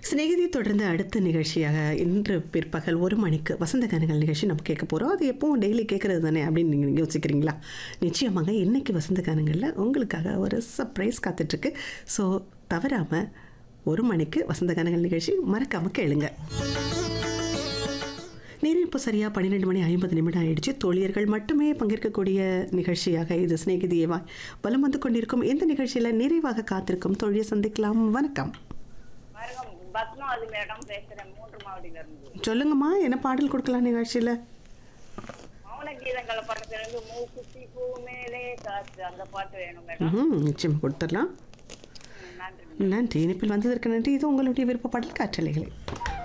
சிநேகிதி தொடர்ந்து அடுத்த நிகழ்ச்சியாக இன்று பிற்பகல் 1 மணிக்கு வசந்த கானங்கள் நிகழ்ச்சி நம்ம கேட்க போகிறோம். அது எப்பவும் டெய்லி கேட்குறது தானே அப்படின்னு நீங்கள் யோசிக்கிறீங்களா? நிச்சயமாக இன்றைக்கி வசந்த கானங்களில் உங்களுக்காக ஒரு சர்ப்ரைஸ் காத்துட்ருக்கு. ஸோ தவறாமல் 1 மணிக்கு வசந்த கானங்கள் நிகழ்ச்சி மறக்காமல் கேளுங்க. நேரம் இப்போ சரியாக 12 மணி 50 நிமிடம் ஆயிடுச்சு. தோழியர்கள் மட்டுமே பங்கேற்கக்கூடிய நிகழ்ச்சியாக இது சிநேகிதியை வலம் வந்து கொண்டிருக்கும். இந்த நிகழ்ச்சியில் நிறைவாக காத்திருக்கும் தோழியை சந்திக்கலாம். வணக்கம். பத்மாவதி மேடம் பேசுறேன், 3 மாவட்டத்துல இருந்து. சொல்லுங்கம்மா, என்ன பாடல் கொடுக்கலாம் நிகழ்ச்சியில்? மௌன கீதங்கள படத்துல இருந்து மூக்குத்தி பூ மேலே காத்து அந்த பாட்டு வேணும் மேடம். நிச்சயம் கொடுத்துடலாம். நன்றி. நன்றி. இனிப்பில் வந்ததற்கு நன்றி. இது உங்களுடைய விருப்ப பாடல் காற்றலைகளை.